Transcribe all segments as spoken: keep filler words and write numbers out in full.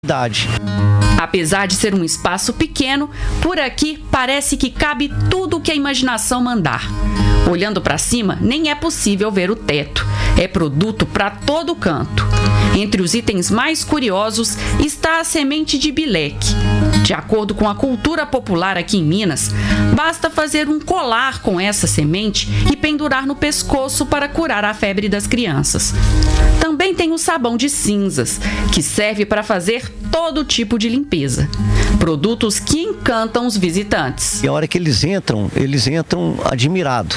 Apesar de ser um espaço pequeno, por aqui parece que cabe tudo o que a imaginação mandar. Olhando para cima, nem é possível ver o teto. É produto para todo canto. Entre os itens mais curiosos está a semente de bileque. De acordo com a cultura popular aqui em Minas, basta fazer um colar com essa semente e pendurar no pescoço para curar a febre das crianças. Também tem o sabão de cinzas, que serve para fazer todo tipo de limpeza. Produtos que encantam os visitantes. E a hora que eles entram, eles entram admirados.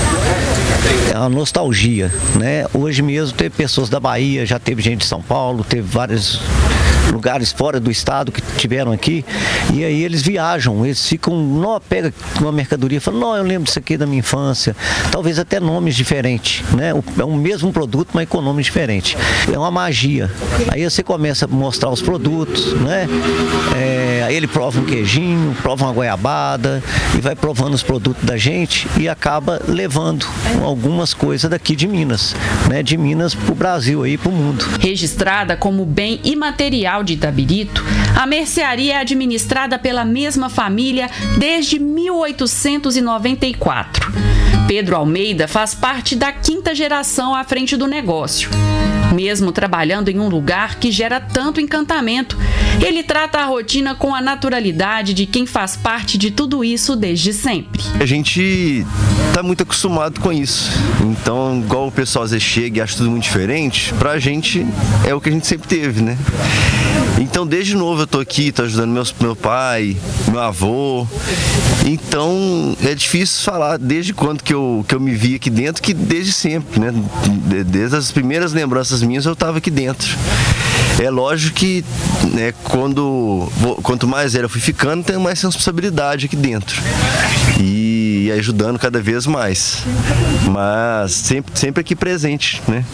É uma nostalgia, né? Hoje mesmo teve pessoas da Bahia, já teve gente de São Paulo, teve vários lugares fora do estado que tiveram aqui, e aí eles viajam, eles ficam, não, pega uma mercadoria e falam, não, eu lembro disso aqui da minha infância, talvez até nomes diferentes, né? É o mesmo produto, mas com nomes diferentes. É uma magia. Aí você começa a mostrar os produtos, né? É, aí ele prova um queijinho, prova uma goiabada e vai provando os produtos da gente e acaba levando algumas coisas daqui de Minas, né? De Minas para o Brasil e para o mundo. Registrada como bem imaterial de Itabirito, a mercearia é administrada pela mesma família desde mil oitocentos e noventa e quatro. Pedro Almeida faz parte da quinta geração à frente do negócio. Mesmo trabalhando em um lugar que gera tanto encantamento, ele trata a rotina com a naturalidade de quem faz parte de tudo isso desde sempre. A gente tá muito acostumado com isso. Então, igual o pessoal às vezes chega e acha tudo muito diferente, pra gente é o que a gente sempre teve, né? Então, desde novo eu tô aqui, tô ajudando meus, meu pai, meu avô. Então, é difícil falar desde quando que eu, que eu me vi aqui dentro, que desde sempre, né? Desde as primeiras lembranças minhas eu tava aqui dentro. É lógico que, né, quando, quanto mais velho eu fui ficando, tenho mais responsabilidade aqui dentro. E ajudando cada vez mais. Mas sempre, sempre aqui presente, né?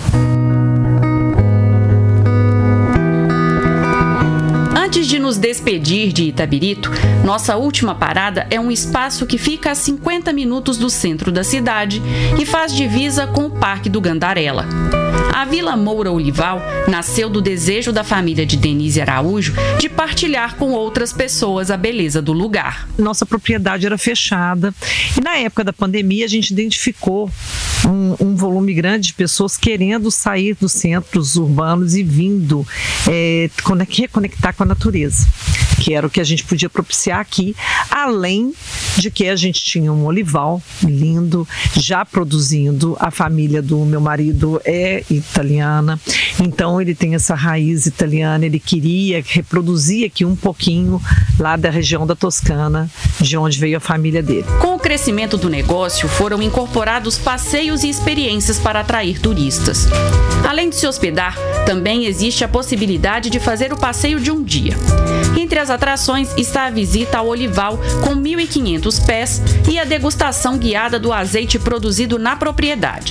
Antes de nos despedir de Itabirito, nossa última parada é um espaço que fica a cinquenta minutos do centro da cidade e faz divisa com o Parque do Gandarela. A Vila Moura Olival nasceu do desejo da família de Denise Araújo de partilhar com outras pessoas a beleza do lugar. Nossa propriedade era fechada e na época da pandemia a gente identificou um, um volume grande de pessoas querendo sair dos centros urbanos e vindo é, reconectar com a natureza, que era o que a gente podia propiciar aqui, além de que a gente tinha um olival lindo, já produzindo. A família do meu marido é italiana, então ele tem essa raiz italiana, ele queria reproduzir aqui um pouquinho lá da região da Toscana, de onde veio a família dele. Com o crescimento do negócio, foram incorporados passeios e experiências para atrair turistas. Além de se hospedar, também existe a possibilidade de fazer o passeio de um dia. Entre as atrações está a visita ao olival com mil e quinhentos pés e a degustação guiada do azeite produzido na propriedade.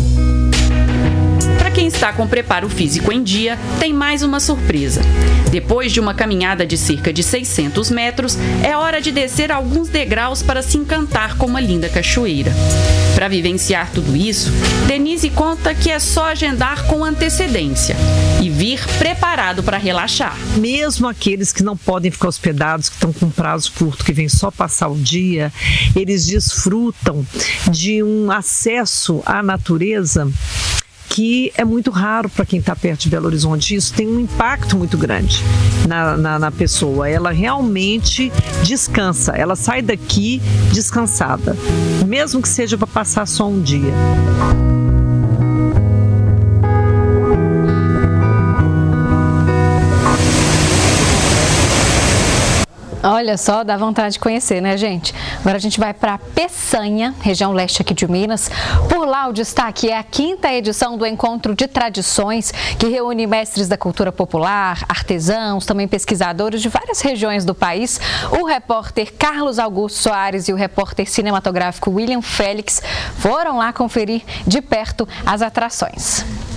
Para quem está com preparo físico em dia, tem mais uma surpresa. Depois de uma caminhada de cerca de seiscentos metros, é hora de descer alguns degraus para se encantar com uma linda cachoeira. Para vivenciar tudo isso, Denise conta que é só agendar com antecedência e vir preparado para relaxar. Mesmo aqueles que não podem ficar hospedados, que estão com prazo curto, que vêm só passar o dia, eles desfrutam de um acesso à natureza que é muito raro para quem está perto de Belo Horizonte. Isso tem um impacto muito grande na, na, na pessoa. Ela realmente descansa, ela sai daqui descansada, mesmo que seja para passar só um dia. Olha só, dá vontade de conhecer, né, gente? Agora a gente vai para Peçanha, região leste aqui de Minas. Por lá o destaque é a quinta edição do Encontro de Tradições, que reúne mestres da cultura popular, artesãos, também pesquisadores de várias regiões do país. O repórter Carlos Augusto Soares e o repórter cinematográfico William Félix foram lá conferir de perto as atrações.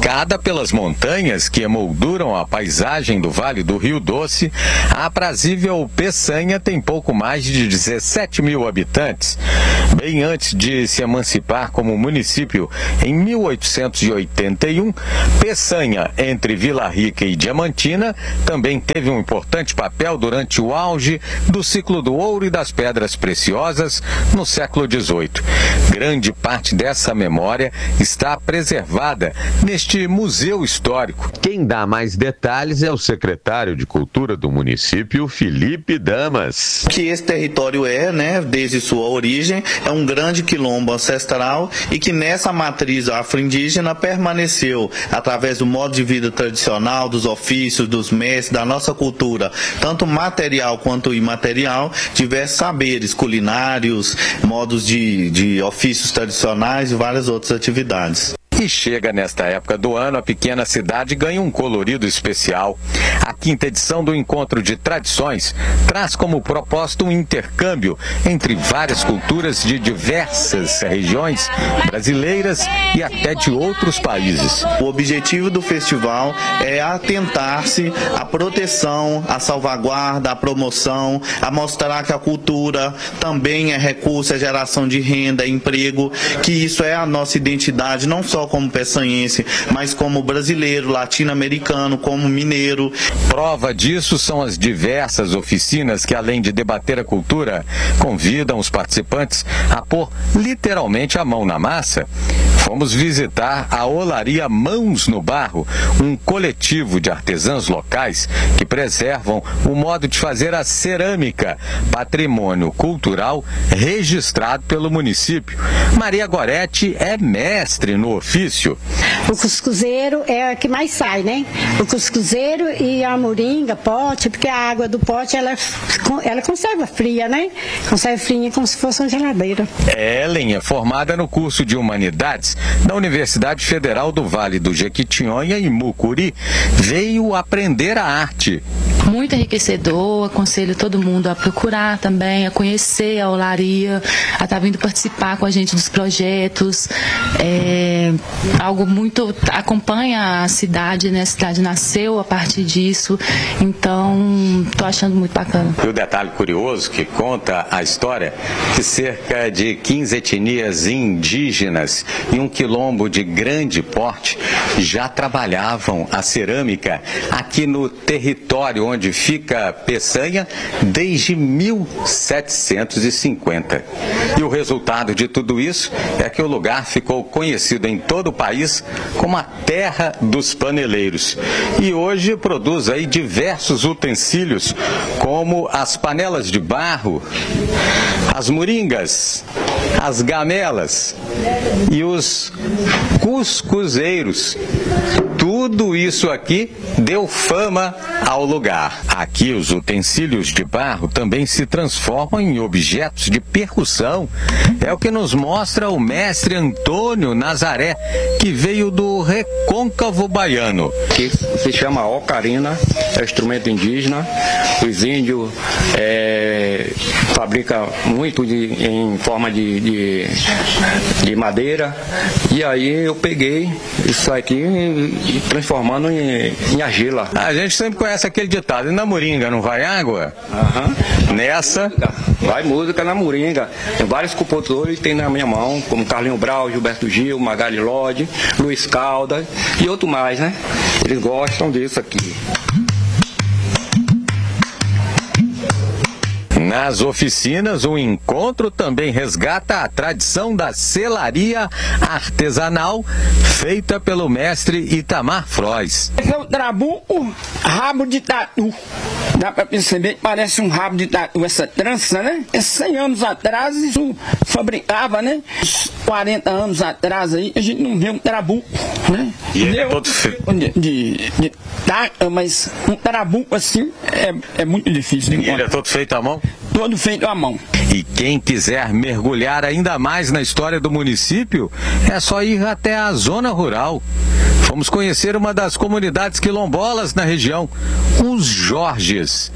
Cercada pelas montanhas que emolduram a paisagem do Vale do Rio Doce, a aprazível Peçanha tem pouco mais de dezessete mil habitantes. Bem antes de se emancipar como município em mil oitocentos e oitenta e um, Peçanha, entre Vila Rica e Diamantina, também teve um importante papel durante o auge do ciclo do ouro e das pedras preciosas no século dezoito. Grande parte dessa memória está preservada neste museu histórico. Quem dá mais detalhes é o secretário de Cultura do município, Felipe Damas. Que esse território é, né, desde sua origem, é um grande quilombo ancestral e que nessa matriz afro-indígena permaneceu através do modo de vida tradicional, dos ofícios, dos mestres, da nossa cultura, tanto material quanto imaterial, diversos saberes culinários, modos de, de ofícios tradicionais e várias outras atividades. E chega nesta época do ano, a pequena cidade ganha um colorido especial. A quinta edição do Encontro de Tradições traz como propósito um intercâmbio entre várias culturas de diversas regiões brasileiras e até de outros países. O objetivo do festival é atentar-se à proteção, à salvaguarda, à promoção, a mostrar que a cultura também é recurso, é geração de renda, emprego, que isso é a nossa identidade, não só como peçanhense, mas como brasileiro, latino-americano, como mineiro. Prova disso são as diversas oficinas que, além de debater a cultura, convidam os participantes a pôr literalmente a mão na massa. Fomos visitar a Olaria Mãos no Barro, um coletivo de artesãos locais que preservam o modo de fazer a cerâmica, patrimônio cultural registrado pelo município. Maria Goretti é mestre no ofício. O cuscuzeiro é o que mais sai, né? O cuscuzeiro e a moringa, pote, porque a água do pote, ela, ela conserva fria, né? Conserva fria como se fosse uma geladeira. Ellen é formada no curso de Humanidades da Universidade Federal do Vale do Jequitinhonha, em Mucuri. Veio aprender a arte. Muito enriquecedor, aconselho todo mundo a procurar também, a conhecer a olaria, a estar vindo participar com a gente dos projetos. É algo muito... acompanha a cidade, né? A cidade nasceu a partir disso, então estou achando muito bacana. E o detalhe curioso que conta a história que cerca de quinze etnias indígenas e um quilombo de grande porte já trabalhavam a cerâmica aqui no território onde fica Peçanha desde mil setecentos e cinquenta. E o resultado de tudo isso é que o lugar ficou conhecido em todo o país como a terra dos paneleiros. E hoje produz aí diversos utensílios, como as panelas de barro, as moringas, as gamelas e os cuscuzeiros. Tudo isso aqui deu fama ao lugar. Aqui os utensílios de barro também se transformam em objetos de percussão. É o que nos mostra o mestre Antônio Nazaré, que veio do Recôncavo Baiano. Que se chama ocarina, é um instrumento indígena. Os índios é, fabricam muito de, em forma de, de, de madeira. E aí eu peguei isso aqui e transformando em, em argila. A gente sempre conhece aquele ditado: e na moringa não vai água? Uhum. Nessa vai música na moringa. Tem vários compositores que tem na minha mão, como Carlinho Brau, Gilberto Gil, Magali Lodge, Luiz Caldas e outro mais, né? Eles gostam disso aqui. Nas oficinas, o encontro também resgata a tradição da selaria artesanal feita pelo mestre Itamar Frois. Esse é o trabuco, rabo de tatu. Dá para perceber que parece um rabo de tatu, essa trança, né? É cem anos atrás isso fabricava, né? quarenta anos atrás aí, a gente não vê um trabuco, né? E ele é todo feito de, de, de taca, mas um trabuco assim é, é muito difícil de encontrar. E ele é todo feito à mão? Todo feito à mão. E quem quiser mergulhar ainda mais na história do município, é só ir até a zona rural. Vamos conhecer uma das comunidades quilombolas na região, os Jorges.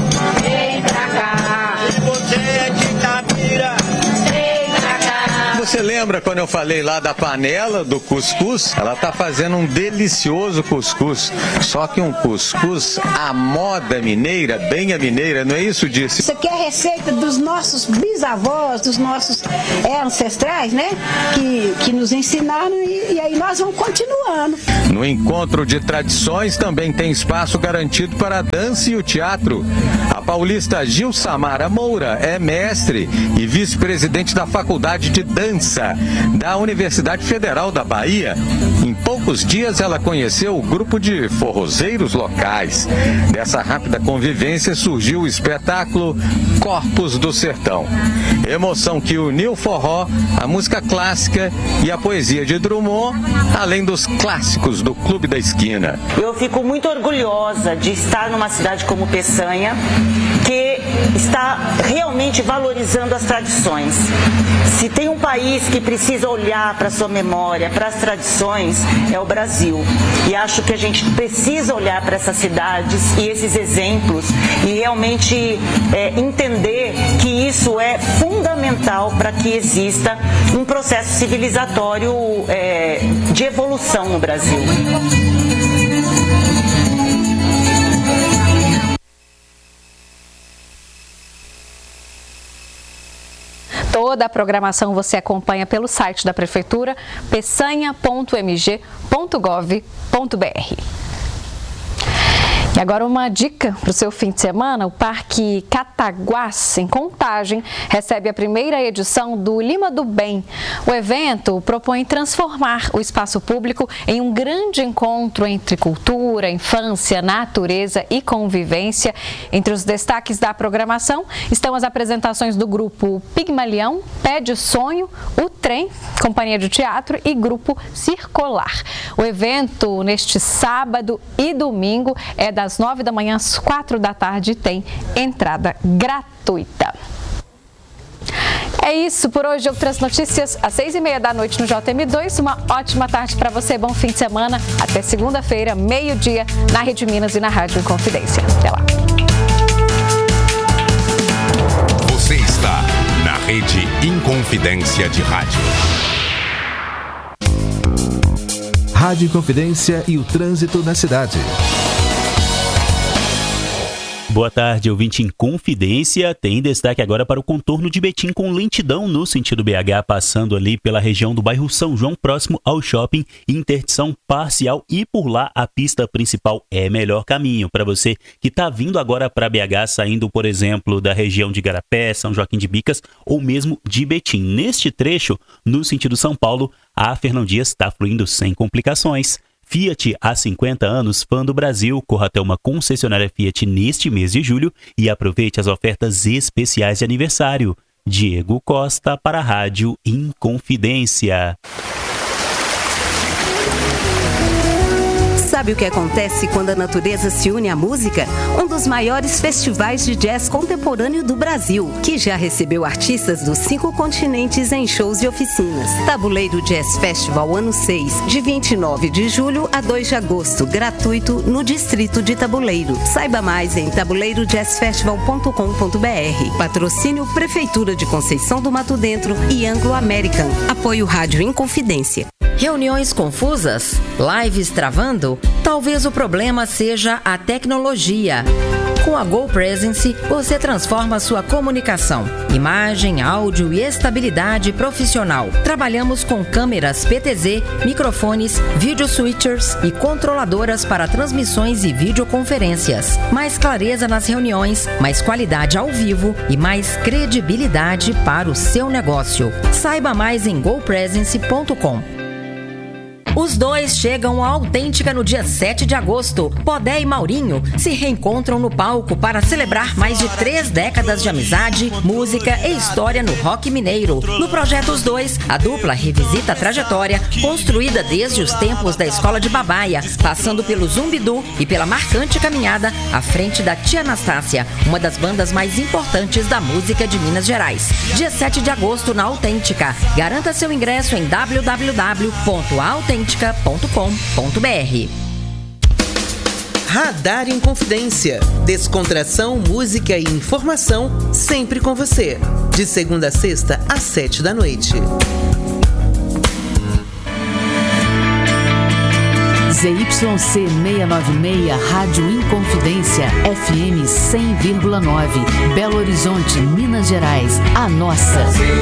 Vem pra cá, você é de Itapira. Vem pra cá. Você lembra quando eu falei lá da panela do cuscuz? Ela tá fazendo um delicioso cuscuz. Só que um cuscuz à moda mineira, bem a mineira, não é isso, Disse? Isso aqui é a receita dos nossos bisavós, dos nossos é, ancestrais, né? Que, que nos ensinaram e, e aí nós vamos continuando. No encontro de tradições também tem espaço garantido para a dança e o teatro. A paulista Gil Samara Moura é mestre e vice-presidente da Faculdade de Dança da Universidade Federal da Bahia. Em poucos dias ela conheceu o grupo de forrozeiros locais. Dessa rápida convivência surgiu o espetáculo Corpos do Sertão. Emoção que uniu o forró, a música clássica e a poesia de Drummond, além dos clássicos do Clube da Esquina. Eu fico muito orgulhosa de estar numa cidade como Peçanha, que está realmente valorizando as tradições. Se tem um país que precisa olhar para a sua memória, para as tradições, é o Brasil. E acho que a gente precisa olhar para essas cidades e esses exemplos e realmente é, entender que isso é fundamental para que exista um processo civilizatório é, de evolução no Brasil. Toda a programação você acompanha pelo site da Prefeitura, peçanha ponto m g ponto gov ponto b r. E agora uma dica para o seu fim de semana: o Parque Cataguás, em Contagem, recebe a primeira edição do Lima do Bem. O evento propõe transformar o espaço público em um grande encontro entre cultura, infância, natureza e convivência. Entre os destaques da programação estão as apresentações do grupo Pigmalião, Pé de Sonho, O Trem, Companhia de Teatro e Grupo Circular. O evento, neste sábado e domingo, é da das nove da manhã às quatro da tarde e tem entrada gratuita. É isso por hoje. Outras notícias às seis e meia da noite no J M dois. Uma ótima tarde para você, bom fim de semana. Até segunda-feira, meio-dia, na Rede Minas e na Rádio Inconfidência. Até lá. Você está na Rede Inconfidência de Rádio. Rádio Inconfidência e o trânsito na cidade. Boa tarde, ouvinte Inconfidência. Tem destaque agora para o contorno de Betim com lentidão no sentido B H, passando ali pela região do bairro São João, próximo ao shopping, interdição parcial, e por lá a pista principal é melhor caminho. Para você que está vindo agora para B H, saindo, por exemplo, da região de Igarapé, São Joaquim de Bicas ou mesmo de Betim. Neste trecho, no sentido São Paulo, a Fernão Dias está fluindo sem complicações. Fiat, há cinquenta anos, fã do Brasil. Corra até uma concessionária Fiat neste mês de julho e aproveite as ofertas especiais de aniversário. Diego Costa para a Rádio Inconfidência. Sabe o que acontece quando a natureza se une à música? Um dos maiores festivais de jazz contemporâneo do Brasil, que já recebeu artistas dos cinco continentes em shows e oficinas. Tabuleiro Jazz Festival ano seis, de vinte e nove de julho a dois de agosto, gratuito no distrito de Tabuleiro. Saiba mais em tabuleiro jazz festival ponto com ponto b r. Patrocínio Prefeitura de Conceição do Mato Dentro e Anglo American. Apoio Rádio Inconfidência. Reuniões confusas? Lives travando? Talvez o problema seja a tecnologia. Com a GoPresence, você transforma sua comunicação, imagem, áudio e estabilidade profissional. Trabalhamos com câmeras P T Z, microfones, video switchers e controladoras para transmissões e videoconferências. Mais clareza nas reuniões, mais qualidade ao vivo e mais credibilidade para o seu negócio. Saiba mais em go presence ponto com. Os dois chegam à Autêntica no dia sete de agosto. Podé e Maurinho se reencontram no palco para celebrar mais de três décadas de amizade, música e história no rock mineiro. No projeto Os Dois, a dupla revisita a trajetória construída desde os tempos da Escola de Babaia, passando pelo Zumbidu e pela marcante caminhada à frente da Tia Anastácia, uma das bandas mais importantes da música de Minas Gerais. Dia sete de agosto na Autêntica. Garanta seu ingresso em w w w ponto autêntica ponto com ponto b r. Radar Inconfidência. Descontração, música e informação sempre com você. De segunda a sexta às sete da noite. Z Y C seiscentos e noventa e seis, Rádio Inconfidência, F M cem vírgula nove, Belo Horizonte, Minas Gerais, a nossa.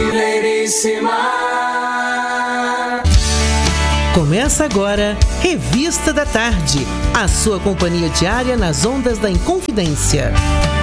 Começa agora, Revista da Tarde, a sua companhia diária nas ondas da Inconfidência.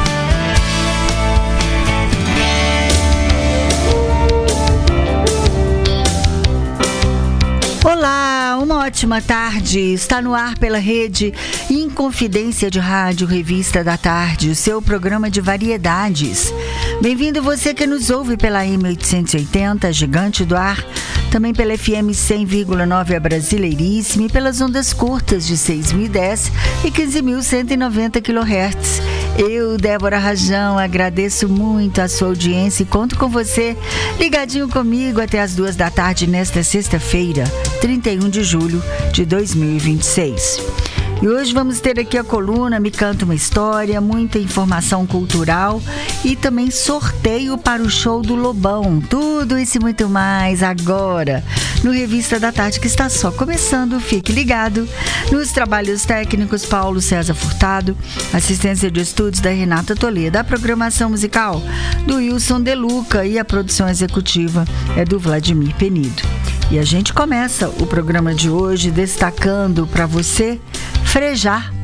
Olá, uma ótima tarde. Está no ar pela rede Inconfidência de Rádio, Revista da Tarde, o seu programa de variedades. Bem-vindo você que nos ouve pela A M oitocentos e oitenta, Gigante do Ar, também pela F M cem vírgula nove, a Brasileiríssima, e pelas ondas curtas de seis mil e dez e quinze mil cento e noventa quilohertz. Eu, Débora Rajão, agradeço muito a sua audiência e conto com você ligadinho comigo até as duas da tarde nesta sexta-feira, trinta e um de julho de dois mil e vinte e seis. E hoje vamos ter aqui a coluna Me Canta Uma História, muita informação cultural e também sorteio para o show do Lobão. Tudo isso e muito mais agora no Revista da Tarde, que está só começando. Fique ligado. Nos trabalhos técnicos, Paulo César Furtado, assistência de estúdios da Renata Toledo, a programação musical do Wilson De Luca e a produção executiva é do Vladimir Penido. E a gente começa o programa de hoje destacando para você Frejá,